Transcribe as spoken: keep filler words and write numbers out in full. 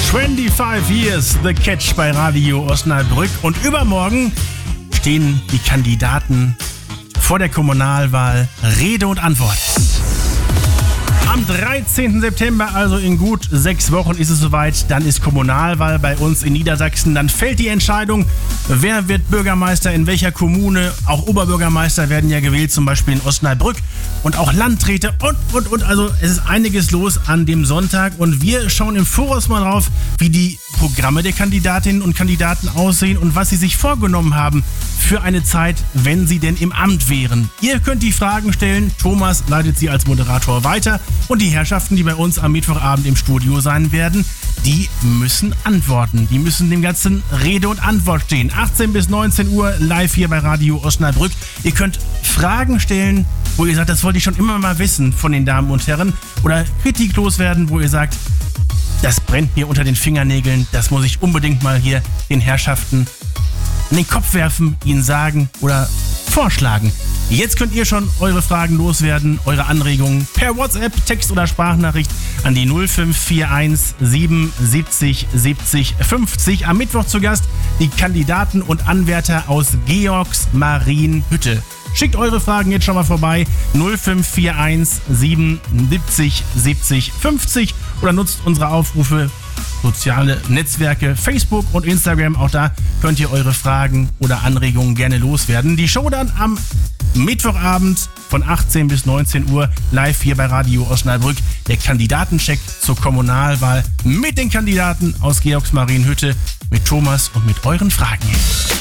fünfundzwanzig Years The Catch bei Radio Osnabrück. Und übermorgen stehen die Kandidaten vor der Kommunalwahl Rede und Antwort. Am dreizehnten September, also in gut sechs Wochen, ist es soweit. Dann ist Kommunalwahl bei uns in Niedersachsen. Dann fällt die Entscheidung, wer wird Bürgermeister in welcher Kommune. Auch Oberbürgermeister werden ja gewählt, zum Beispiel in Osnabrück. Und auch Landräte und, und, und. Also es ist einiges los an dem Sonntag. Und wir schauen im Voraus mal drauf, wie die Programme der Kandidatinnen und Kandidaten aussehen und was sie sich vorgenommen haben für eine Zeit, wenn sie denn im Amt wären. Ihr könnt die Fragen stellen. Thomas leitet sie als Moderator weiter. Und die Herrschaften, die bei uns am Mittwochabend im Studio sein werden, die müssen antworten. Die müssen dem Ganzen Rede und Antwort stehen. achtzehn bis neunzehn Uhr live hier bei Radio Osnabrück. Ihr könnt Fragen stellen, wo ihr sagt, das wollte ich schon immer mal wissen von den Damen und Herren. Oder Kritik loswerden, wo ihr sagt, das brennt mir unter den Fingernägeln. Das muss ich unbedingt mal hier den Herrschaften in den Kopf werfen, ihnen sagen oder vorschlagen. Jetzt könnt ihr schon eure Fragen loswerden, eure Anregungen per WhatsApp, Text- oder Sprachnachricht an die null fünf vier eins siebenundsiebzig siebzig fünfzig. Am Mittwoch zu Gast die Kandidaten und Anwärter aus Georgsmarienhütte. Schickt eure Fragen jetzt schon mal vorbei. null fünf vier eins siebenundsiebzig siebzig fünfzig oder nutzt unsere Aufrufe, soziale Netzwerke, Facebook und Instagram. Auch da könnt ihr eure Fragen oder Anregungen gerne loswerden. Die Show dann am Mittwochabend von achtzehn bis neunzehn Uhr live hier bei Radio Osnabrück. Der Kandidatencheck zur Kommunalwahl mit den Kandidaten aus Georgsmarienhütte, mit Thomas und mit euren Fragen.